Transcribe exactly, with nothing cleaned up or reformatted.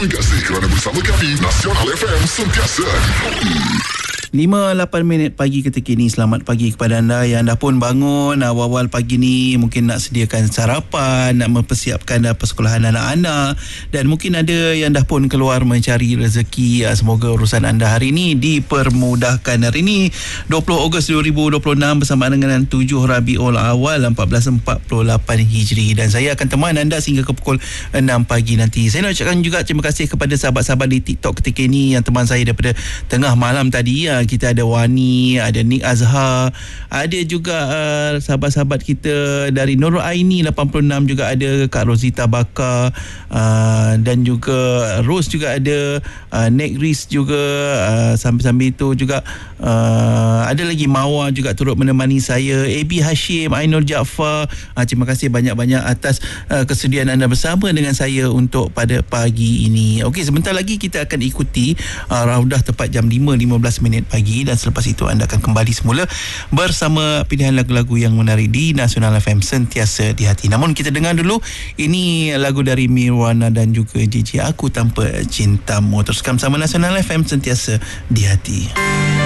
Terima kasih kerana bersama kami. Nasional F M sentiasa lima lapan minit pagi ketika ini. Selamat pagi kepada anda yang dah pun bangun awal-awal pagi ni, mungkin nak sediakan sarapan, nak mempersiapkan persekolahan anak-anak, dan mungkin ada yang dah pun keluar mencari rezeki. Semoga urusan anda hari ini dipermudahkan. Hari ini dua puluh Ogos dua ribu dua puluh enam bersama dengan tujuh Rabiul Awal empat belas empat puluh lapan Hijri, dan saya akan teman anda sehingga ke pukul enam pagi nanti. Saya nak ucapkan juga terima kasih kepada sahabat-sahabat di TikTok ketika ini yang teman saya daripada tengah malam tadi. Kita ada Wani, ada Nick Azhar, ada juga uh, sahabat-sahabat kita dari Nurul Aini lapan puluh enam, juga ada Kak Rosita Bakar, uh, dan juga Rose juga ada, uh, Nick Riz juga, uh, sambil-sambil itu juga uh, ada lagi Mawa juga turut menemani saya, A B Hashim, Ainur Jaafar. Uh, terima kasih banyak-banyak atas uh, kesediaan anda bersama dengan saya untuk pada pagi ini. Okey, sebentar lagi kita akan ikuti uh, Raudah tepat jam lima lima belas minit pagi, dan selepas itu anda akan kembali semula bersama pilihan lagu-lagu yang menarik di Nasional F M sentiasa di hati. Namun kita dengar dulu ini lagu dari Mirwana dan juga J J, Aku Tanpa Cintamu. Teruskan bersama Nasional F M sentiasa di hati.